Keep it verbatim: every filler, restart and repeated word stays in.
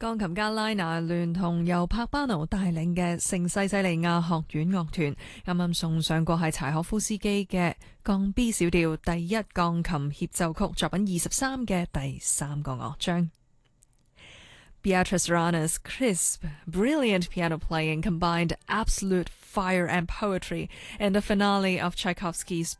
鋼琴家拉娜聯同由帕巴奴帶領嘅聖西西利亞學院樂團，啱啱送上過係柴可夫斯基嘅降 B 小調第一鋼琴協奏曲作品二十三嘅第三個樂章。Beatrice Rana's crisp, brilliant piano playing combined absolute fire and poetry in the finale of Tchaikovsky's